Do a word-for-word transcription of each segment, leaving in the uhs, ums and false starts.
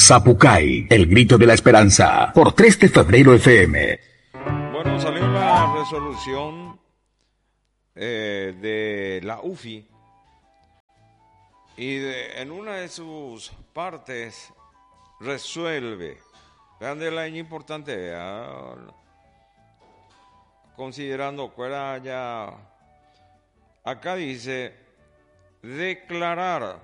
Zapucay, el grito de la esperanza, por tres de febrero F M. Bueno, salió la resolución eh, de la U F I y de, en una de sus partes resuelve, vean de la importante, ¿verdad? Considerando que era ya, acá dice, declarar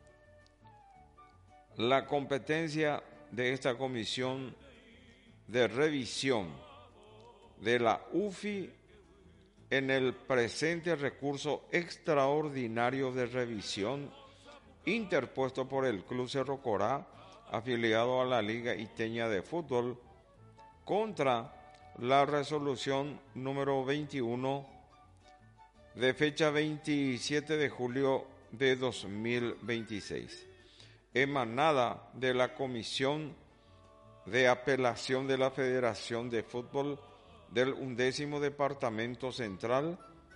la competencia de esta comisión de revisión de la U F I en el presente recurso extraordinario de revisión interpuesto por el Club Cerro Corá, afiliado a la Liga Iteña de Fútbol, contra la resolución número veintiuno de fecha veintisiete de julio de dos mil veintiséis, emanada de la Comisión de Apelación de la Federación de Fútbol del undécimo Departamento Central,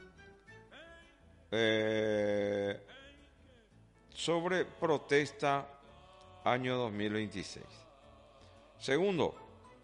eh, sobre protesta año dos mil veintiséis. Segundo,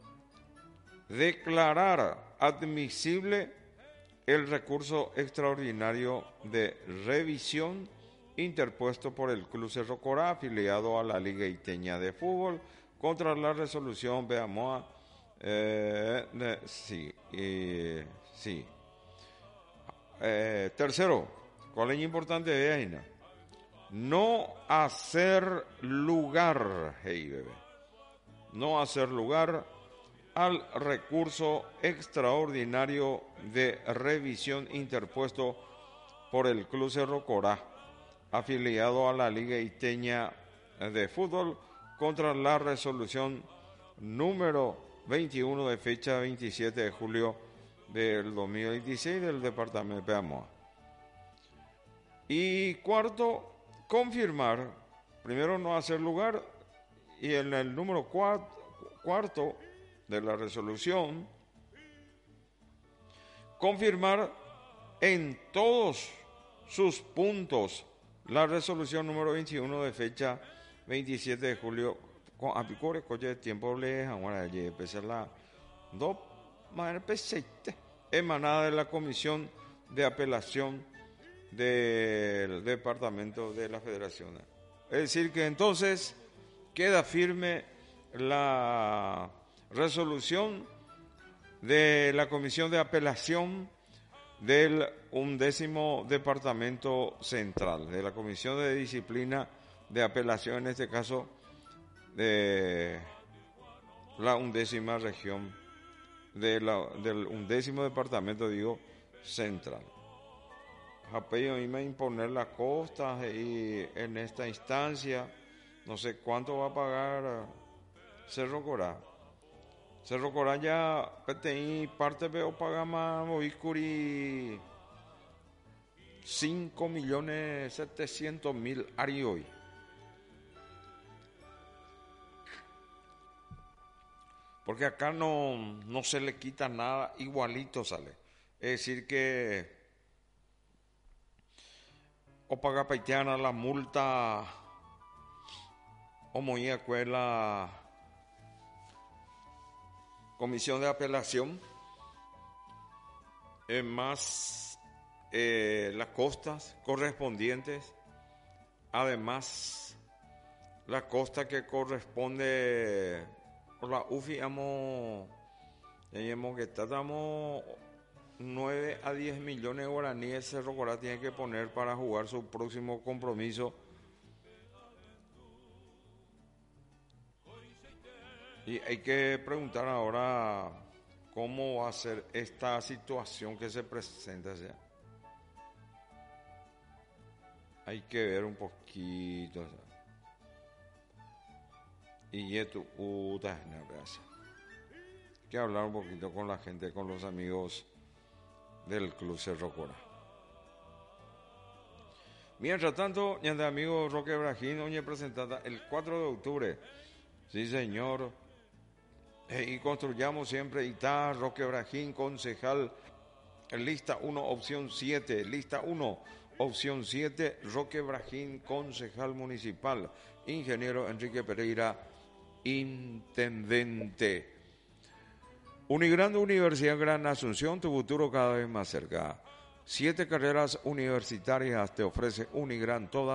declarar admisible el recurso extraordinario de revisión interpuesto por el Club Cerro Corá, afiliado a la Liga Iteña de Fútbol, contra la resolución Beamoa. Eh, eh, sí, eh, sí. Eh, tercero, ¿cuál es importante de ahí? No hacer lugar, hey bebé, no hacer lugar al recurso extraordinario de revisión interpuesto por el Club Cerro Corá, afiliado a la Liga Iteña de Fútbol, contra la resolución número veintiuno de fecha veintisiete de julio del dos mil veintiséis del Departamento de Peamoa. Y cuarto, confirmar, primero no hacer lugar, y en el número cuatro, cuarto de la resolución, confirmar en todos sus puntos la resolución número veintiuno de fecha veintisiete de julio, con apicore coche de tiempo le ahora ya pese la dos manera pesete emanada de la Comisión de Apelación del Departamento de la Federación. Es decir que entonces queda firme la resolución de la Comisión de Apelación del undécimo Departamento Central, de la Comisión de Disciplina de Apelación, en este caso de la undécima región, de la, del undécimo Departamento, digo, Central. Japello iba a imponer las costas y en esta instancia no sé cuánto va a pagar Cerro Corá. Cerro Corá ya P T I parte veo paga más Moviscuri cinco millones setecientos mil ari hoy. Porque acá no, no se le quita nada, igualito sale. Es decir que o paga paitiana la multa o moía la Comisión de Apelación, eh, más eh, las costas correspondientes, además la costa que corresponde por la U F I, amo, tenemos que estamos nueve a diez millones de guaraníes Cerro Corá tiene que poner para jugar su próximo compromiso. Y hay que preguntar ahora cómo va a ser esta situación que se presenta. O sea, hay que ver un poquito. O sea. Y esto, puta, hay que hablar un poquito con la gente, con los amigos del Club Cerro Corá. Mientras tanto, ya de amigo Roque Brajín, hoy presentada el cuatro de octubre. Sí, señor. Y construyamos siempre Itá, Roque Brajín, concejal, lista uno, opción siete, lista uno, opción siete, Roque Brajín, concejal municipal, ingeniero Enrique Pereira, intendente. Unigrand Universidad Gran Asunción, tu futuro cada vez más cerca. Siete carreras universitarias te ofrece Unigrand, todas